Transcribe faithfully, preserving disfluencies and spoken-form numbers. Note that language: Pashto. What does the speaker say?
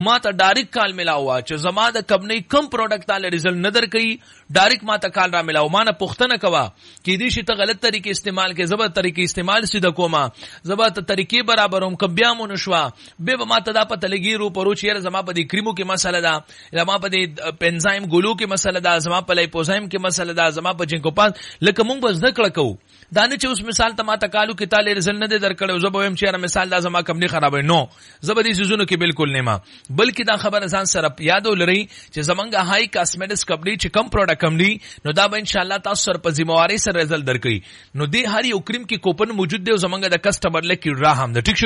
ما ته ډایرک کال ملاو چې زما د کمپنی کم پروډکټ تعالی رزلټ نه درکې ډایرک ما ته کال را ملاو ما نه پوښتنه کوا چې دې شي ته غلط طریقې استعمال کې زبر طریقې استعمال سیده کوما زبر ته طریقې برابروم کبیا مون شوا به ما ته دا پته لګي رو پرو چې زما په دې کریمو کې مسله ده زما په دې پنزایم ګلو کې مسله ده زما په لایپوزایم کې مسله ده زما په جنکوپاس لکه مونږ بس ذکر کوو دا نه چې اوس مثال ته ما ته کالو کې تعالی رزلټ نه درکړو زه به هم چې مثال دا زما کمپنی خرابوي نو زبر دې سيزونو کې بالکل نه ما بلکې دا خبره ځان سره یادو لري چې زمونږه هاي کاسمیټکس کمپنی چې کم پروډکټ کمپنی نو دا به ان شاء الله تاسو سره په ذمہواری سره رزلټ درکړي نو دې هر یو کریم کې کوپن موجود دی زمونږه د کسٹمر لکه را هم د ټیک